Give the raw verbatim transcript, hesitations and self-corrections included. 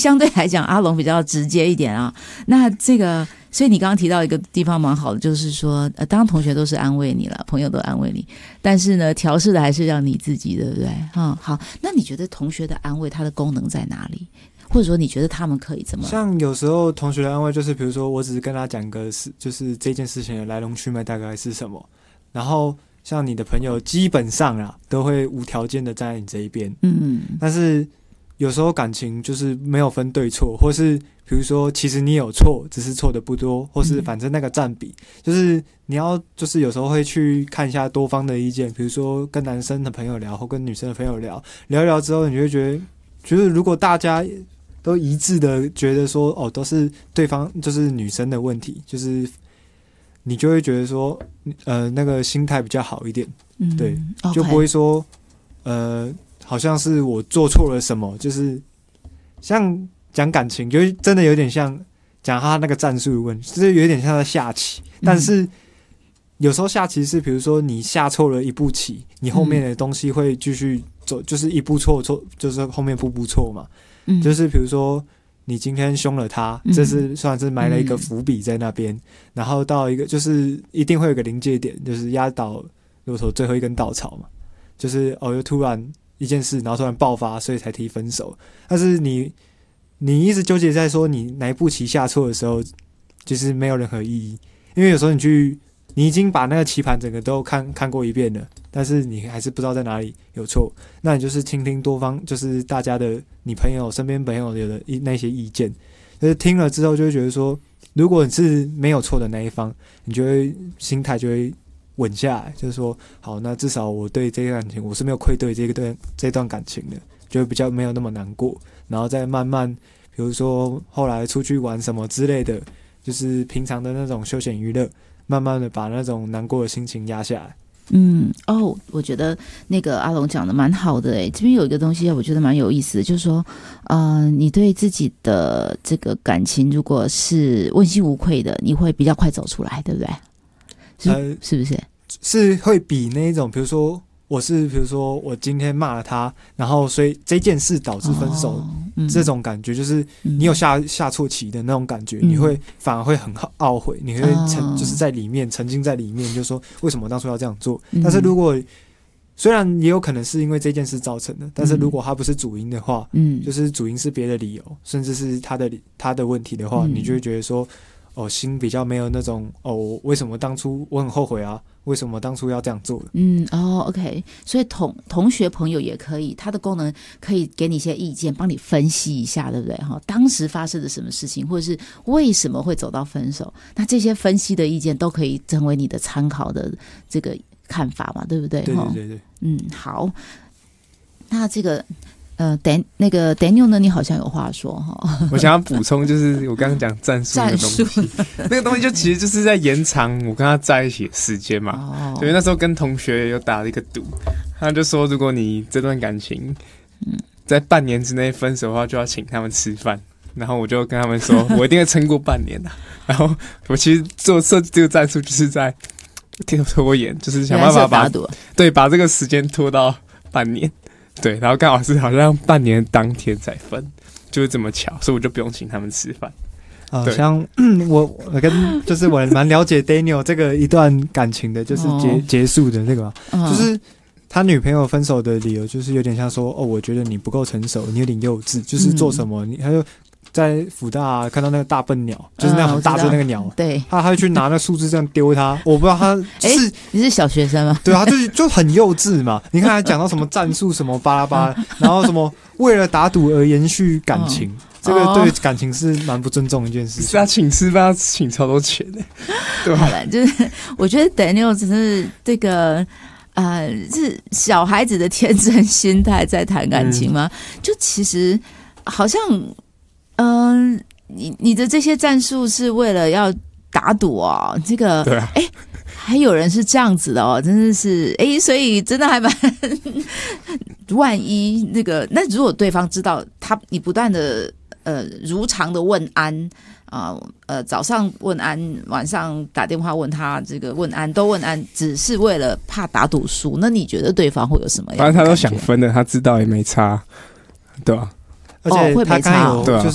相对来讲阿龙比较直接一点啊。那这个所以你刚刚提到一个地方蛮好的，就是说呃，当然同学都是安慰你了，朋友都安慰你，但是呢调试的还是让你自己，对不对？嗯，好，那你觉得同学的安慰它的功能在哪里？或者说你觉得他们可以怎么？ 像有时候同学的安慰就是比如说我只是跟他讲个事，就是这件事情的来龙去脉大概是什么，然后像你的朋友基本上啊都会无条件的站在你这一边，嗯，但是有时候感情就是没有分对错，或是比如说其实你有错，只是错的不多，或是反正那个占比、嗯、就是你要就是有时候会去看一下多方的意见，比如说跟男生的朋友聊或跟女生的朋友聊聊一聊之后，你就会觉得觉得如果大家都一致的觉得说哦都是对方就是女生的问题，就是你就会觉得说呃那个心态比较好一点，嗯，对， okay. 就不会说呃好像是我做错了什么，就是像讲感情就真的有点像讲他那个战术的问题，就是有点像在下棋，但是有时候下棋是比如说你下错了一步棋，你后面的东西会继续走，就是一步错错就是后面步步错嘛，嗯，就是比如说你今天凶了他，这是算是埋了一个伏笔在那边，嗯，然后到一个就是一定会有一个临界点，就是压倒骆驼最后一根稻草嘛，就是哦又突然一件事然后突然爆发，所以才提分手。但是你你一直纠结在说你哪一步棋下错的时候，其实没有任何意义，因为有时候你去你已经把那个棋盘整个都看看过一遍了，但是你还是不知道在哪里有错，那你就是听听多方，就是大家的你朋友身边朋友有的那些意见，就是听了之后就会觉得说，如果你是没有错的那一方，你就会心态就会稳下来，就是说好，那至少我对这段感情我是没有愧对这段这段感情的，就会比较没有那么难过，然后再慢慢比如说后来出去玩什么之类的，就是平常的那种休闲娱乐，慢慢的把那种难过的心情压下来。 嗯，哦，我觉得那个阿龙讲的蛮好的诶，这边有一个东西我觉得蛮有意思的，就是说呃，你对自己的这个感情如果是问心无愧的，你会比较快走出来，对不对？是、呃、是不是？ 是会比那种比如说我是比如说我今天骂了他，然后所以这件事导致分手、哦嗯、这种感觉就是你有下下错棋的那种感觉、嗯、你会反而会很懊悔，你会沉、哦、就是在里面沉浸在里面，就是说为什么当初要这样做、嗯、但是如果虽然也有可能是因为这件事造成的，但是如果他不是主因的话、嗯、就是主因是别的理由，甚至是他的他的问题的话、嗯、你就会觉得说哦，心比较没有那种哦，为什么当初我很后悔啊？为什么当初要这样做？ 嗯，哦 ，OK， 所以同同学朋友也可以，它的功能可以给你一些意见，帮你分析一下，对不对？哈，当时发生了什么事情，或者是为什么会走到分手？那这些分析的意见都可以成为你的参考的这个看法嘛，对不对？ 对对对对， 嗯，好，那这个。呃，Dan 那个 Daniel 呢？你好像有话说哈。 我想要补充，就是我刚刚讲战术的东西，那个东西就其实就是在延长我跟他在一起的时间嘛。哦。所以那时候跟同学有打了一个赌，他就说，如果你这段感情在半年之内分手的话，就要请他们吃饭。然后我就跟他们说，我一定会撑过半年的、啊。然后我其实做设计这个战术，就是在拖延，就是想办法把对把这个时间拖到半年。对，然后刚好是好像半年当天才分，就是这么巧，所以我就不用请他们吃饭。 好像、嗯、我我跟就是我蛮了解 Daniel 这个一段感情的，就是结、哦、结束的那个嘛、哦，就是他女朋友分手的理由，就是有点像说哦，我觉得你不够成熟，你有点幼稚，就是做什么、嗯、你他就。在福大、啊、看到那个大笨鸟，就是那很大只那个鸟， 嗯、对， 他他就去拿那树枝这样丢他，我不知道他是、欸、 你是小学生吗？ 对啊，他就就很幼稚嘛。你看他讲到什么战术什么巴拉巴拉，然后什么为了打赌而延续感情，哦、这个对感情是蛮不尊重的一件事情。 是他请吃饭，他请超多钱的，对吧？ 好了，就是我觉得 Daniel 只是这个。呃，是小孩子的天真心态在谈感情吗？嗯、就其实好像。嗯、呃，你你的这些战术是为了要打赌哦，这个对啊，哎，还有人是这样子的哦，真的是哎，所以真的还蛮，万一那个那如果对方知道他你不断的呃如常的问安啊 呃, 呃早上问安，晚上打电话问他这个问安都问安，只是为了怕打赌输，那你觉得对方会有什么样的感觉？ 反正他都想分了，他知道也没差，对吧、啊？ 而且他刚才有就是